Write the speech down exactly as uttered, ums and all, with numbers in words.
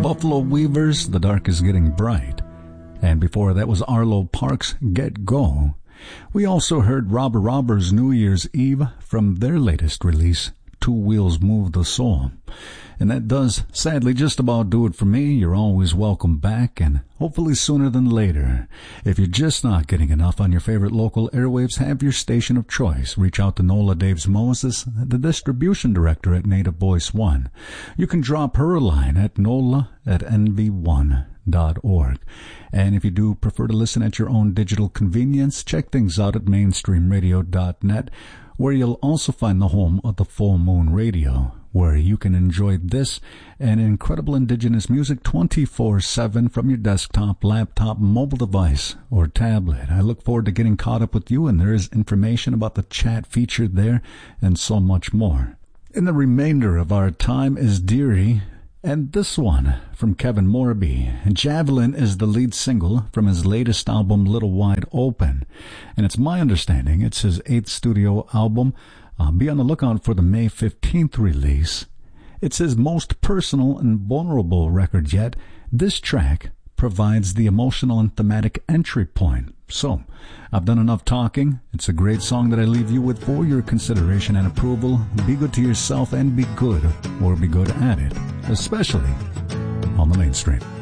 Buffalo Weavers, The Dark is Getting Bright. And before that was Arlo Parks' Get Go. We also heard Robber Robbers' New Year's Eve from their latest release, Two Wheels Move the Soul. And that does, sadly, just about do it for me. You're always welcome back, and hopefully sooner than later. If you're just not getting enough on your favorite local airwaves, have your station of choice. Reach out to Nola Daves Moses, the distribution director at Native Voice One. You can drop her a line at nola at n v one dot org. And if you do prefer to listen at your own digital convenience, check things out at mainstream radio dot net, where you'll also find the home of the Full Moon Radio, where you can enjoy this and incredible indigenous music twenty-four seven from your desktop, laptop, mobile device, or tablet. I look forward to getting caught up with you, and there is information about the chat featured there and so much more. In the remainder of our time is Deary, and this one from Kevin Morby. Javelin is the lead single from his latest album, Little Wide Open. And it's my understanding it's his eighth studio album. Uh, be on the lookout for the May fifteenth release. It's his most personal and vulnerable record yet. This track provides the emotional and thematic entry point. So, I've done enough talking. It's a great song that I leave you with for your consideration and approval. Be good to yourself and be good, or be good at it, especially on the mainstream.